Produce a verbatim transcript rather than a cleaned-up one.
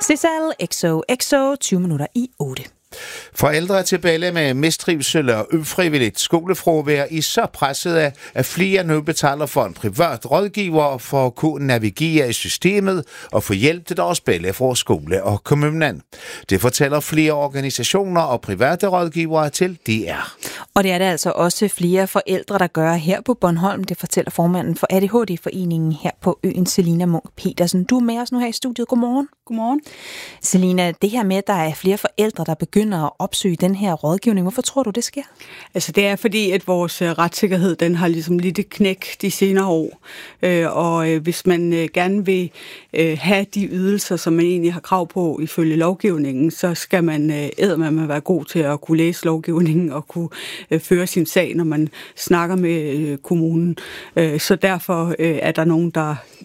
Cézanne, X O X O, tyve minutter i otte. Forældre er tilbage med mistrivsel og ufrivilligt skolefravær i så presset af, at flere nu betaler for en privat rådgiver for at kunne navigere i systemet og få hjælp til deres børn fra skole og kommunen. Det fortæller flere organisationer og private rådgivere til D R. Og det er der altså også flere forældre, der gør her på Bornholm. Det fortæller formanden for A D H D-foreningen her på øen, Selina Munk Petersen. Du er med os nu her i studiet. Godmorgen. Godmorgen. Selina, det her med, at der er flere forældre, der begynder at opsøge den her rådgivning, hvorfor tror du, det sker? Altså det er fordi, at vores retssikkerhed, den har ligesom lidt et knæk de senere år. Øh, og øh, hvis man øh, gerne vil øh, have de ydelser, som man egentlig har krav på ifølge lovgivningen, så skal man øh, eddermame være god til at kunne læse lovgivningen og kunne øh, føre sin sag, når man snakker med øh, kommunen. Øh, så derfor øh, er der nogen, der